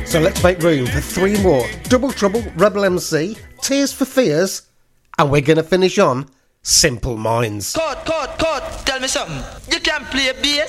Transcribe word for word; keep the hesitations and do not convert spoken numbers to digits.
So let's make room for three more. Double Trouble, Rebel M C, Tears for Fears, and we're going to finish on Simple Minds. Cut, cut, cut. Tell me something. You can't play bass.